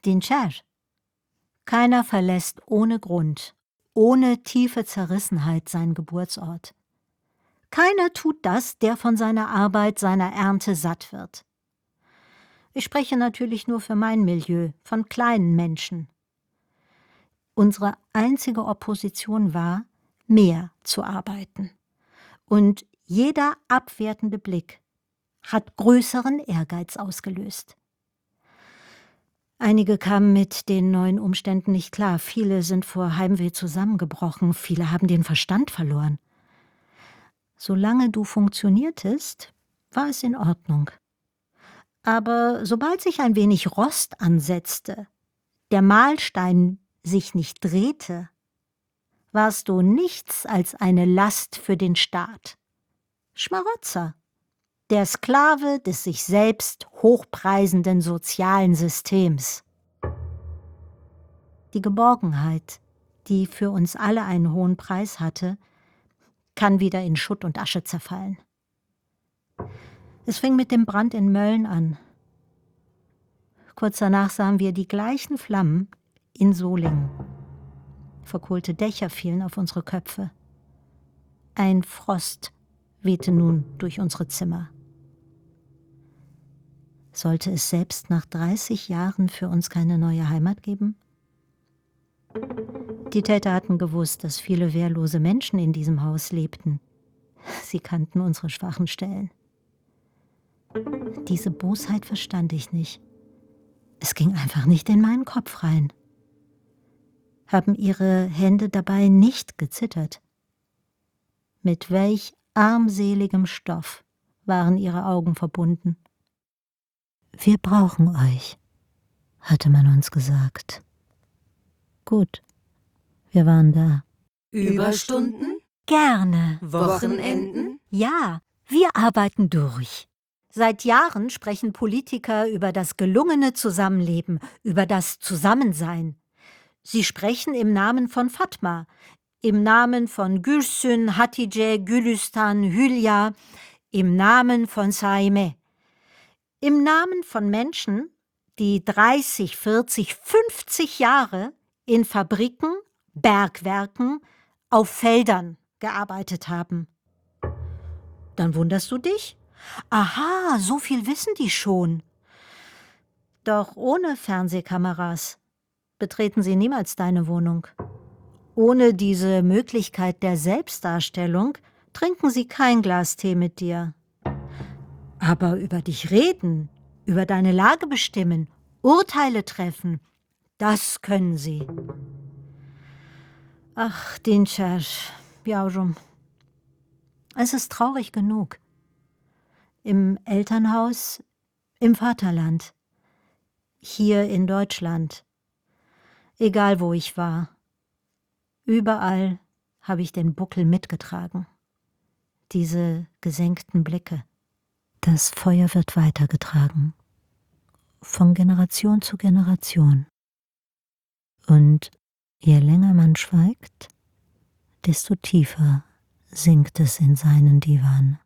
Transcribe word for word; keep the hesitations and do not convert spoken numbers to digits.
Dinçer, keiner verlässt ohne Grund, ohne tiefe Zerrissenheit seinen Geburtsort. Keiner tut das, der von seiner Arbeit, seiner Ernte satt wird. Ich spreche natürlich nur für mein Milieu, von kleinen Menschen. Unsere einzige Opposition war, mehr zu arbeiten. Und jeder abwertende Blick hat größeren Ehrgeiz ausgelöst. Einige kamen mit den neuen Umständen nicht klar. Viele sind vor Heimweh zusammengebrochen. Viele haben den Verstand verloren. Solange du funktioniertest, war es in Ordnung. Aber sobald sich ein wenig Rost ansetzte, der Mahlstein sich nicht drehte, warst du nichts als eine Last für den Staat. Schmarotzer, der Sklave des sich selbst hochpreisenden sozialen Systems. Die Geborgenheit, die für uns alle einen hohen Preis hatte, kann wieder in Schutt und Asche zerfallen. Es fing mit dem Brand in Mölln an. Kurz danach sahen wir die gleichen Flammen in Solingen. Verkohlte Dächer fielen auf unsere Köpfe. Ein Frost wehte nun durch unsere Zimmer. Sollte es selbst nach dreißig Jahren für uns keine neue Heimat geben? Die Täter hatten gewusst, dass viele wehrlose Menschen in diesem Haus lebten. Sie kannten unsere schwachen Stellen. Diese Bosheit verstand ich nicht. Es ging einfach nicht in meinen Kopf rein. Haben ihre Hände dabei nicht gezittert? Mit welch armseligem Stoff waren ihre Augen verbunden? Wir brauchen euch, hatte man uns gesagt. Gut, wir waren da. Überstunden? Gerne. Wochenenden? Ja, wir arbeiten durch. Seit Jahren sprechen Politiker über das gelungene Zusammenleben, über das Zusammensein. Sie sprechen im Namen von Fatma, im Namen von Gülsün, Hatice, Gülistan, Hülya, im Namen von Saime. Im Namen von Menschen, die dreißig, vierzig, fünfzig Jahre in Fabriken, Bergwerken, auf Feldern gearbeitet haben. Dann wunderst du dich? Aha, so viel wissen die schon. Doch ohne Fernsehkameras betreten sie niemals deine Wohnung. Ohne diese Möglichkeit der Selbstdarstellung trinken sie kein Glas Tee mit dir. Aber über dich reden, über deine Lage bestimmen, Urteile treffen, das können sie. Ach, Dinçer, Yavrum. Es ist traurig genug. Im Elternhaus, im Vaterland, hier in Deutschland, egal wo ich war. Überall habe ich den Buckel mitgetragen. Diese gesenkten Blicke. Das Feuer wird weitergetragen. Von Generation zu Generation. Und je länger man schweigt, desto tiefer sinkt es in seinen Divan.